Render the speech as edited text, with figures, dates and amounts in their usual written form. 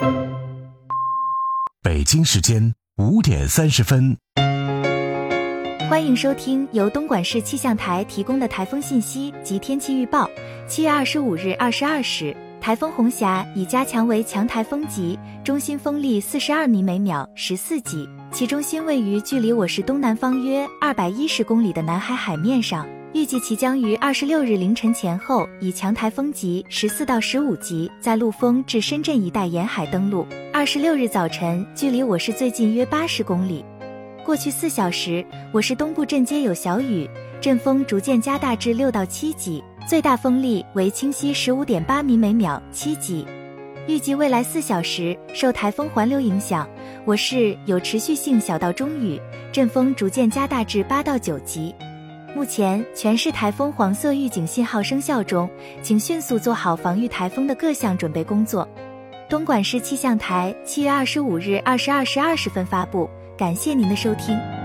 北京时间5点30分。 欢迎收听由东莞市气象台提供的台风信息及天气预报。7月25日22时，台风红霞已加强为强台风级，中心风力42米每秒，14级，其中心位于距离我市东南方约210公里的南海海面上。预计其将于26日凌晨前后以强台风级14到15级在陆丰至深圳一带沿海登陆，26日早晨距离我市最近约80公里。过去4小时，我市东部阵街有小雨，阵风逐渐加大至6到7级，最大风力为清晰 15.8米每秒，7级。预计未来4小时，受台风环流影响，我市有持续性小到中雨，阵风逐渐加大至8到9级。目前全市台风黄色预警信号生效中，请迅速做好防御台风的各项准备工作。东莞市气象台7月25日22时20分发布，感谢您的收听。